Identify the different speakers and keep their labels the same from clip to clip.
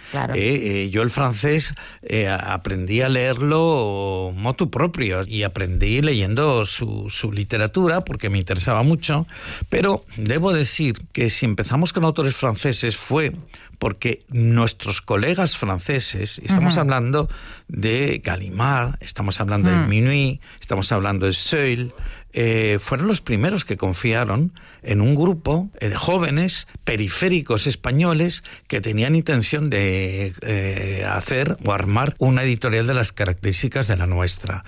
Speaker 1: Claro.
Speaker 2: Yo el francés aprendí a leerlo motu propio y aprendí leyendo su literatura porque me interesaba mucho, pero debo decir que si empezamos con autores franceses fue porque nuestros colegas franceses, estamos hablando de Gallimard, estamos hablando de Minuit, estamos hablando de Seuil, fueron los primeros que confiaron en un grupo de jóvenes periféricos españoles que tenían intención de hacer o armar una editorial de las características de la nuestra.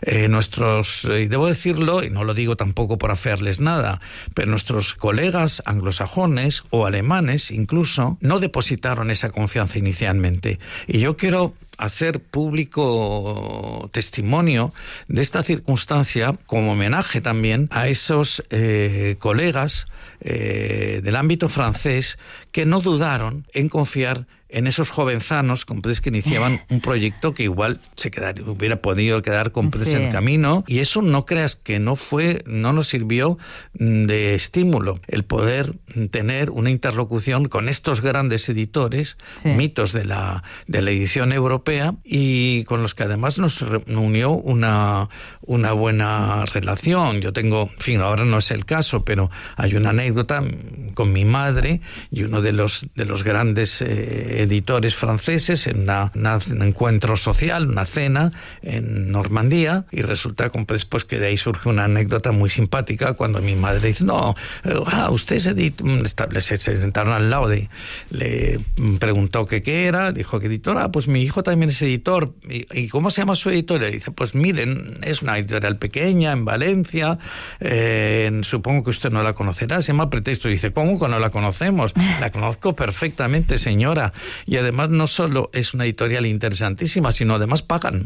Speaker 2: Y debo decirlo, y no lo digo tampoco por afearles nada, pero nuestros colegas anglosajones o alemanes incluso no depositaron esa confianza inicialmente. Y yo quiero hacer público testimonio de esta circunstancia como homenaje también a esos colegas del ámbito francés que no dudaron en confiar en esos jovenzanos que iniciaban un proyecto que igual hubiera podido quedar con en el camino, y eso no creas que no nos sirvió de estímulo el poder tener una interlocución con estos grandes editores, mitos de la edición europea, y con los que además nos unió una buena relación. Yo tengo, en fin, ahora no es el caso, pero hay una anécdota con mi madre y uno de los grandes editores franceses en un encuentro social, una cena en Normandía, y resulta después que de ahí surge una anécdota muy simpática cuando mi madre dice, usted se sentaron al lado, le preguntó qué era, dijo que editora, pues mi hijo también es editor. ¿Y cómo se llama su editorial? Y dice, pues miren, es una editorial pequeña en Valencia, supongo que usted no la conocerá, se llama Pretexto. Y dice, ¿cómo que no la conocemos? La conozco perfectamente, señora. Y además no solo es una editorial interesantísima, sino además pagan.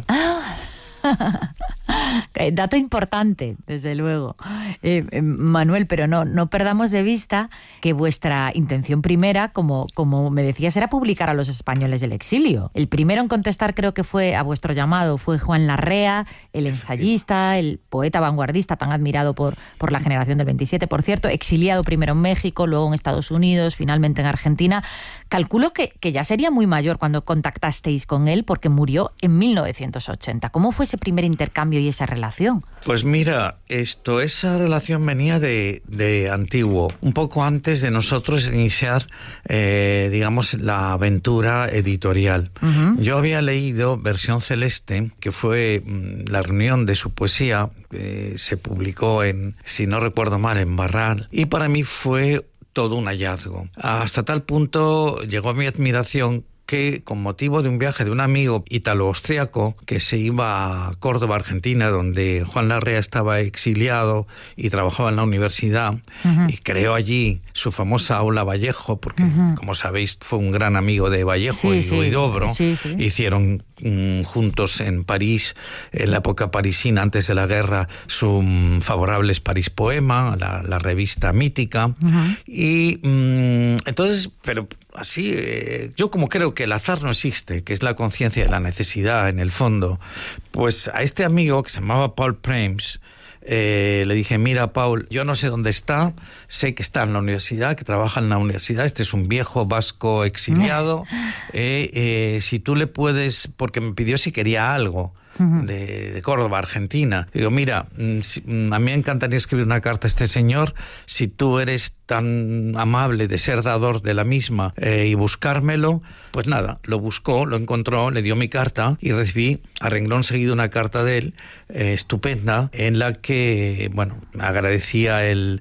Speaker 1: Dato importante, desde luego. Manuel, pero no perdamos de vista que vuestra intención primera, como me decías, era publicar a los españoles del exilio. El primero en contestar, creo que fue a vuestro llamado, fue Juan Larrea, el ensayista, el poeta vanguardista tan admirado por la generación del 27, por cierto, exiliado primero en México, luego en Estados Unidos, finalmente en Argentina. Calculo que ya sería muy mayor cuando contactasteis con él, porque murió en 1980. ¿Cómo fue ese primer intercambio y esa relación?
Speaker 2: Pues mira, esa relación venía de antiguo, un poco antes de nosotros iniciar, digamos, la aventura editorial. Yo había leído Versión Celeste, que fue la reunión de su poesía, se publicó si no recuerdo mal, en Barral, y para mí fue todo un hallazgo. Hasta tal punto llegó a mi admiración que, con motivo de un viaje de un amigo ítalo-austriaco que se iba a Córdoba, Argentina, donde Juan Larrea estaba exiliado y trabajaba en la universidad, y creó allí su famosa Aula Vallejo, porque, como sabéis, fue un gran amigo de Vallejo y Huidobro. Hicieron juntos en París, en la época parisina, antes de la guerra, su Favorables París Poema, la revista mítica. Y entonces, pero así, yo como creo que el azar no existe, que es la conciencia de la necesidad en el fondo, pues a este amigo que se llamaba Paul Prems, le dije, mira, Paul, yo no sé dónde está, sé que está en la universidad, que trabaja en la universidad, este es un viejo vasco exiliado, si tú le puedes, porque me pidió si quería algo de Córdoba, Argentina. Digo, mira, a mí me encantaría escribir una carta a este señor, si tú eres tan amable de ser dador de la misma y buscármelo. Pues nada, lo buscó, lo encontró, le dio mi carta y recibí a renglón seguido una carta de él estupenda, en la que, bueno, agradecía el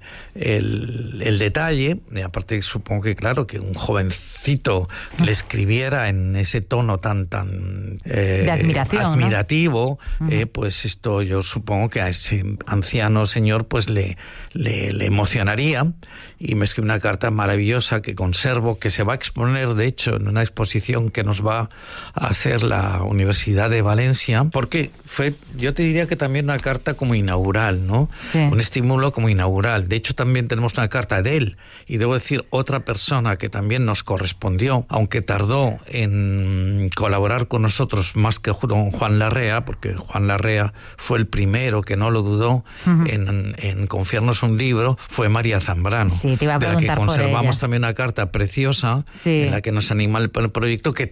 Speaker 2: detalle, y aparte supongo que, claro, que un jovencito le escribiera en ese tono tan
Speaker 1: de admiración,
Speaker 2: admirativo, ¿no? Pues esto yo supongo que a ese anciano señor pues le emocionaría, y me escribió una carta maravillosa que conservo, que se va a exponer de hecho en una exposición que nos va a hacer la Universidad de Valencia, porque fue, yo te diría que también una carta como inaugural, ¿no? Sí. Un estímulo como inaugural. De hecho también tenemos una carta de él, y debo decir otra persona que también nos correspondió, aunque tardó en colaborar con nosotros más que don Juan Larrea, porque Juan Larrea fue el primero que no lo dudó en confiarnos un libro, fue María Zambrano.
Speaker 1: Sí, te iba a
Speaker 2: de la que
Speaker 1: preguntar
Speaker 2: conservamos
Speaker 1: por ella.
Speaker 2: También una carta preciosa, en la que nos anima el proyecto, que